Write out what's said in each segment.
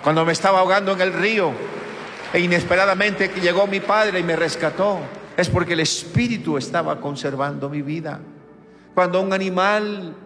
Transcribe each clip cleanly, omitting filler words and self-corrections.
Cuando me estaba ahogando en el río e inesperadamente llegó mi padre y me rescató, es porque el Espíritu estaba conservando mi vida. Cuando un animal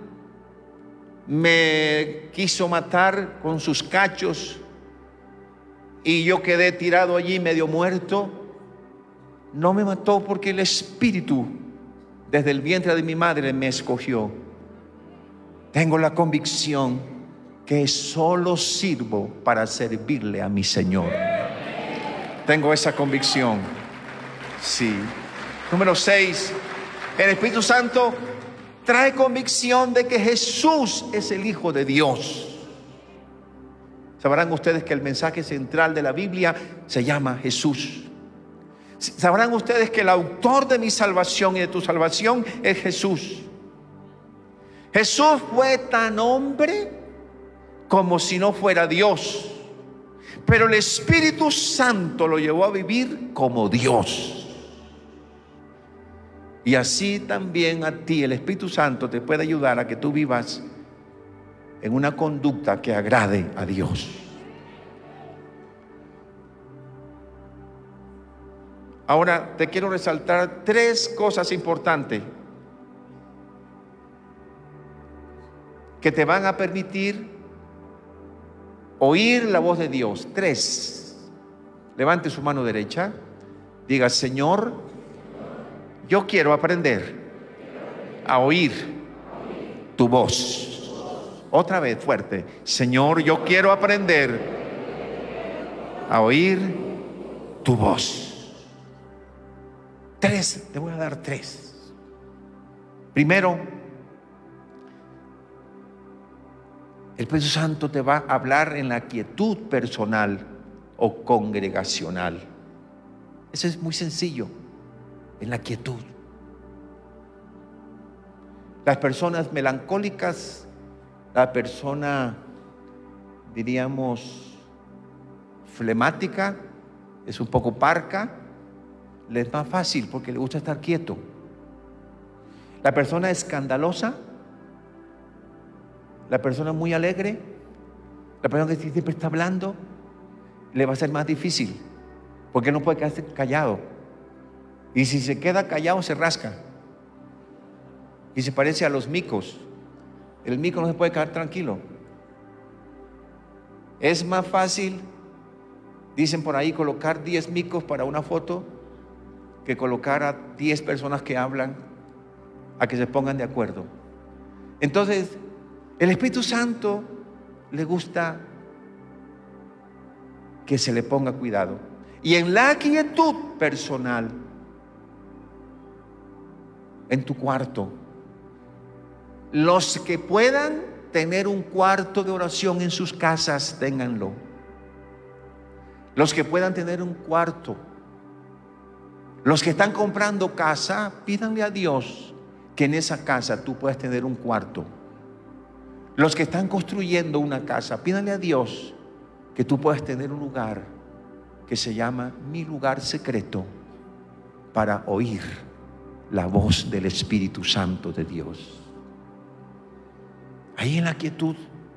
me quiso matar con sus cachos y yo quedé tirado allí medio muerto, no me mató porque el Espíritu desde el vientre de mi madre me escogió. Tengo la convicción que solo sirvo para servirle a mi Señor. Tengo esa convicción. Sí. Número 6. El Espíritu Santo trae convicción de que Jesús es el Hijo de Dios. Sabrán ustedes que el mensaje central de la Biblia se llama Jesús. Sabrán ustedes que el autor de mi salvación y de tu salvación es Jesús. Jesús fue tan hombre como si no fuera Dios, pero el Espíritu Santo lo llevó a vivir como Dios. Y así también a ti el Espíritu Santo te puede ayudar a que tú vivas en una conducta que agrade a Dios. Ahora te quiero resaltar 3 cosas importantes que te van a permitir oír la voz de Dios. 3. Levante su mano derecha. Diga: Señor, yo quiero aprender a oír tu voz. Otra vez fuerte. Señor, yo quiero aprender a oír tu voz. 3, te voy a dar 3. Primero, el Espíritu Santo te va a hablar en la quietud personal o congregacional. Eso es muy sencillo, en la quietud. Las personas melancólicas, la persona, diríamos, flemática, es un poco parca, le es más fácil porque le gusta estar quieto. La persona escandalosa, la persona muy alegre, la persona que siempre está hablando, le va a ser más difícil porque no puede quedarse callado. Y si se queda callado se rasca y se parece a los micos. El mico no se puede quedar tranquilo. Es más fácil, dicen por ahí, colocar 10 micos para una foto que colocar a 10 personas que hablan a que se pongan de acuerdo. Entonces, el Espíritu Santo le gusta que se le ponga cuidado. Y en la quietud personal, en tu cuarto, los que puedan tener un cuarto de oración en sus casas, ténganlo. Los que puedan tener un cuarto, los que están comprando casa, pídanle a Dios que en esa casa tú puedas tener un cuarto. Los que están construyendo una casa, pídanle a Dios que tú puedas tener un lugar que se llama mi lugar secreto para oír la voz del Espíritu Santo de Dios. Ahí en la quietud.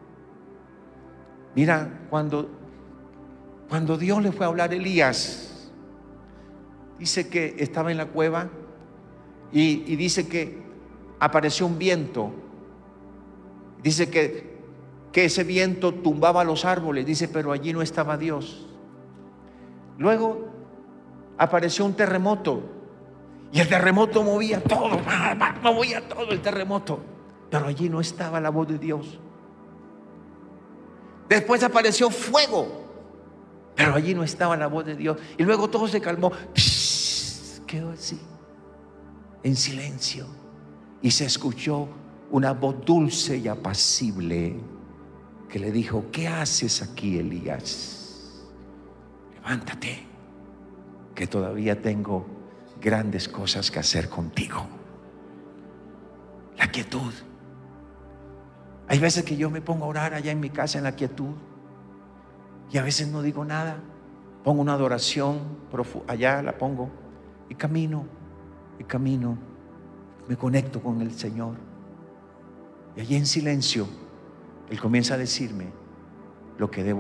Mira, cuando Dios le fue a hablar a Elías, dice que estaba en la cueva y dice que apareció un viento. Dice que ese viento tumbaba los árboles. Dice, pero allí no estaba Dios. Luego apareció un terremoto y el terremoto movía todo, movía todo el terremoto, pero allí no estaba la voz de Dios. Después apareció fuego, pero allí no estaba la voz de Dios. Y luego todo se calmó. Quedó así, en silencio, y se escuchó una voz dulce y apacible que le dijo: ¿qué haces aquí, Elías? Levántate, que todavía tengo grandes cosas que hacer contigo. La quietud. Hay veces que yo me pongo a orar allá en mi casa en la quietud y a veces no digo nada. Pongo una adoración allá, la pongo y camino, me conecto con el Señor. Y allí en silencio Él comienza a decirme lo que debo